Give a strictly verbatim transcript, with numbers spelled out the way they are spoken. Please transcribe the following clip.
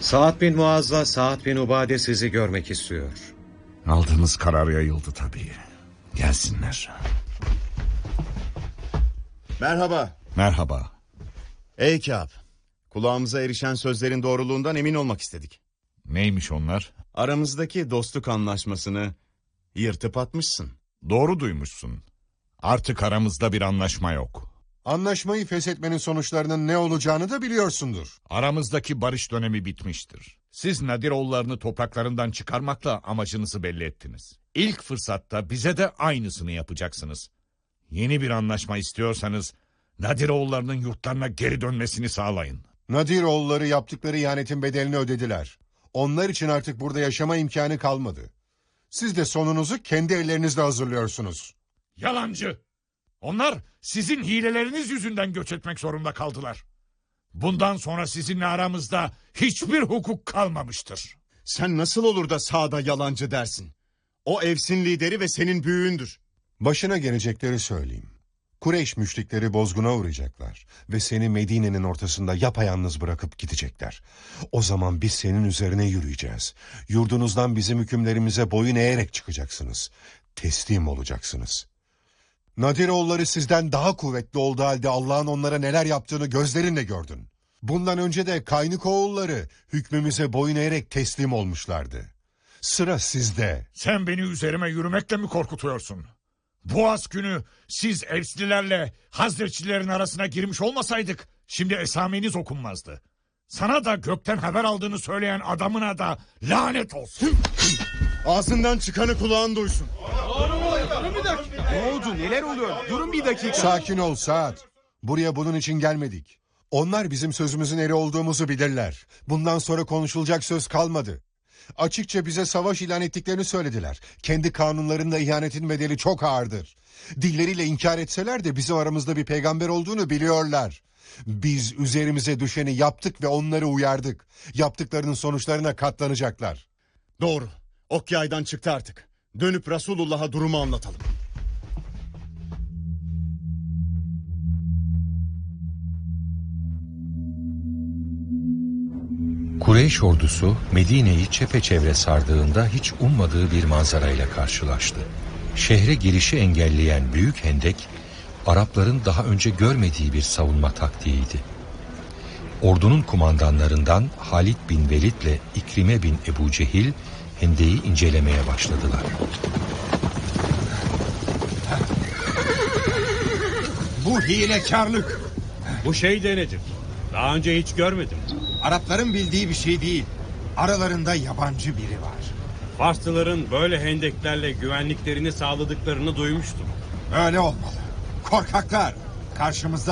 Sa'd bin Muaz'la Sa'd bin Ubade sizi görmek istiyor. Aldığımız karar yayıldı tabii. Gelsinler. Merhaba. Merhaba. Ey Kâb. Kulağımıza erişen sözlerin doğruluğundan emin olmak istedik. Neymiş onlar? Aramızdaki dostluk anlaşmasını yırtıp atmışsın. Doğru duymuşsun. Artık aramızda bir anlaşma yok. Anlaşmayı feshetmenin sonuçlarının ne olacağını da biliyorsundur. Aramızdaki barış dönemi bitmiştir. Siz Nadiroğullarını topraklarından çıkarmakla amacınızı belli ettiniz. İlk fırsatta bize de aynısını yapacaksınız. Yeni bir anlaşma istiyorsanız Nadiroğullarının yurtlarına geri dönmesini sağlayın. Nadiroğulları yaptıkları ihanetin bedelini ödediler. Onlar için artık burada yaşama imkanı kalmadı. Siz de sonunuzu kendi ellerinizle hazırlıyorsunuz. Yalancı! Onlar sizin hileleriniz yüzünden göç etmek zorunda kaldılar. Bundan sonra sizinle aramızda hiçbir hukuk kalmamıştır. Sen nasıl olur da Sa'da yalancı dersin? O Evs'in lideri ve senin büyüğündür. Başına gelecekleri söyleyeyim. Kureyş müşrikleri bozguna uğrayacaklar ve seni Medine'nin ortasında yapayalnız bırakıp gidecekler. O zaman biz senin üzerine yürüyeceğiz. Yurdunuzdan bizim hükümlerimize boyun eğerek çıkacaksınız. Teslim olacaksınız. Nadiroğulları sizden daha kuvvetli olduğu halde Allah'ın onlara neler yaptığını gözlerinle gördün. Bundan önce de Kaynıkoğulları hükmümüze boyun eğerek teslim olmuşlardı. Sıra sizde. Sen beni üzerime yürümekle mi korkutuyorsun? Boğaz günü siz Evslilerle Hazreçlilerin arasına girmiş olmasaydık şimdi esameniz okunmazdı. Sana da gökten haber aldığını söyleyen adamına da lanet olsun. Ağzından çıkanı kulağın duysun. Ne oldu, neler oluyor? Durun bir dakika. Sakin ol Sa'd. Buraya bunun için gelmedik. Onlar bizim sözümüzün eri olduğumuzu bilirler. Bundan sonra konuşulacak söz kalmadı. Açıkça bize savaş ilan ettiklerini söylediler. Kendi kanunlarında ihanetin bedeli çok ağırdır. Dilleriyle inkar etseler de bizim aramızda bir peygamber olduğunu biliyorlar. Biz üzerimize düşeni yaptık ve onları uyardık. Yaptıklarının sonuçlarına katlanacaklar. Doğru. Ok yaydan çıktı artık. Dönüp Resulullah'a durumu anlatalım. Kureyş ordusu Medine'yi çepeçevre sardığında hiç ummadığı bir manzarayla karşılaştı. Şehre girişi engelleyen büyük hendek, Arapların daha önce görmediği bir savunma taktiğiydi. Ordunun kumandanlarından Halid bin Velid ile İkrime bin Ebu Cehil, hendeyi incelemeye başladılar. Bu hilekarlık. Bu şey de nedir? Daha önce hiç görmedim. Arapların bildiği bir şey değil. Aralarında yabancı biri var. Farslıların böyle hendeklerle güvenliklerini sağladıklarını duymuştum. Öyle olmalı. Korkaklar. Karşımızda